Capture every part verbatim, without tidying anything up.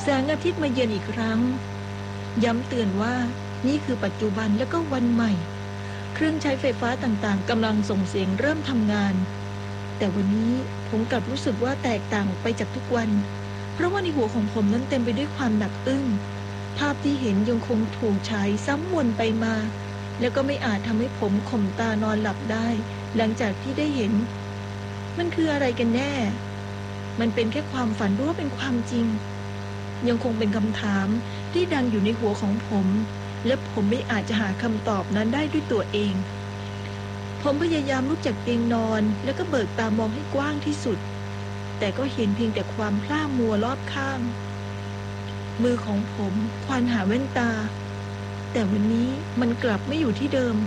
แสงอาทิตย์มาเยือนอีกครั้งย้ำเตือนว่านี่คือปัจจุบันและก็วันใหม่เครื่องใช้ไฟฟ้าต่างๆกำลังส่งเสียงเริ่มทำงานแต่วันนี้ผมกลับรู้สึกว่าแตกต่างไปจากทุกวันเพราะว่าในหัวของผมนั้นเต็มไปด้วยความหนักอึ้งภาพที่เห็นยังคงถูกฉายซ้ำวนไปมาแล้วก็ไม่อาจทำให้ผมข่มตานอนหลับได้หลังจากที่ได้เห็นมันคืออะไรกันแน่มันเป็นแค่ความฝันหรือว่าเป็นความจริงยังคงเป็นคำถามที่ดังอยู่ในหัวของผมและผมไม่อาจจะหาคำตอบนั้นได้ด้วยตัวเองผมพยายามลุกจากเตียงนอนแล้วก็เบิกตามองให้กว้างที่สุดแต่ก็เห็นเพียงแต่ความพร่ามัวรอบข้างมือของผมควานหาแว่นตาแต่วันนี้มันกลับไม่อยู่ที่เดิม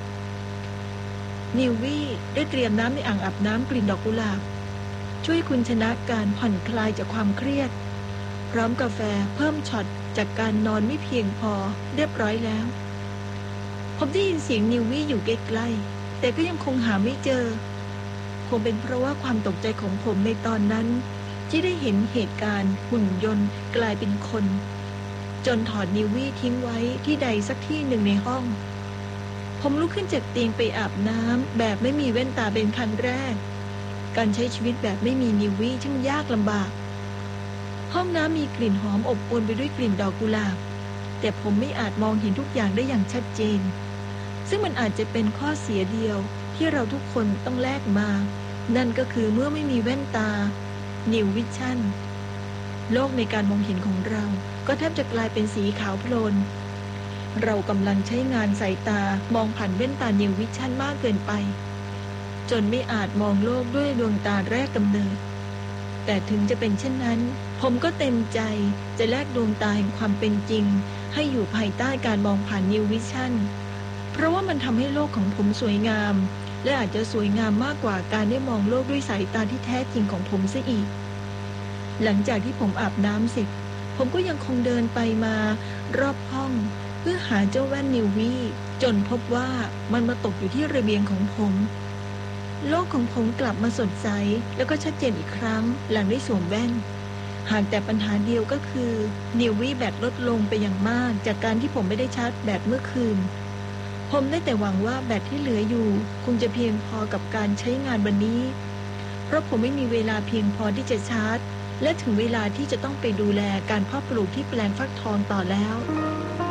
นิววี่ได้เตรียมน้ำในอ่างอาบน้ำกลิ่นดอกกุหลาบช่วยคุณชนะการผ่อนคลายจากความเครียดพร้อมกาแฟเพิ่มช็อตจากการนอนไม่เพียงพอเรียบร้อยแล้วผมได้ยินเสียงนิววี่อยู่ใกล้ๆแต่ก็ยังคงหาไม่เจอคงเป็นเพราะว่าความตกใจของผมในตอนนั้นที่ได้เห็นเหตุการณ์หุ่นยนต์กลายเป็นคนจนถอดนิววี่ทิ้งไว้ที่ใดสักที่หนึ่งในห้องผมลุกขึ้นจากเตียงไปอาบน้ำแบบไม่มีแว่นตาเป็นครั้งแรกการใช้ชีวิตแบบไม่มีนิววี่ช่างยากลำบากห้องน้ำมีกลิ่นหอมอบอวลไปด้วยกลิ่นดอกกุหลาบแต่ผมไม่อาจมองเห็นทุกอย่างได้อย่างชัดเจนซึ่งมันอาจจะเป็นข้อเสียเดียวที่เราทุกคนต้องแลกมานั่นก็คือเมื่อไม่มีแว่นตานิววิชั่นโลกในการมองเห็นของเราก็แทบจะกลายเป็นสีขาวโพลนเรากำลังใช้งานสายตามองผ่านแว่นตานิววิชั่นมากเกินไปจนไม่อาจมองโลกด้วยดวงตาแรกกำเนิดแต่ถึงจะเป็นเช่นนั้นผมก็เต็มใจจะแลกดวงตาแห่งความเป็นจริงให้อยู่ภายใต้การมองผ่านนิววิชั่นเพราะว่ามันทำให้โลกของผมสวยงามและอาจจะสวยงามมากกว่าการได้มองโลกด้วยสายตาที่แท้จริงของผมซะอีกหลังจากที่ผมอาบน้ำเสร็จผมก็ยังคงเดินไปมารอบห้องเพื่อหาเจ้าแว่นนิววี่จนพบว่ามันมาตกอยู่ที่ระเบียงของผมโลกของผมกลับมาสดใสแล้วก็ชัดเจนอีกครั้งหลังได้สวมแว่นหากแต่ปัญหาเดียวก็คือนิววี่แบตลดลงไปอย่างมากจากการที่ผมไม่ได้ชาร์จแบตเมื่อคืนผมได้แต่หวังว่าแบตที่เหลืออยู่คงจะเพียงพอกับการใช้งานวันนี้เพราะผมไม่มีเวลาเพียงพอที่จะชาร์จและถึงเวลาที่จะต้องไปดูแลการเพาะปลูกที่แปลงฟักทองต่อแล้ว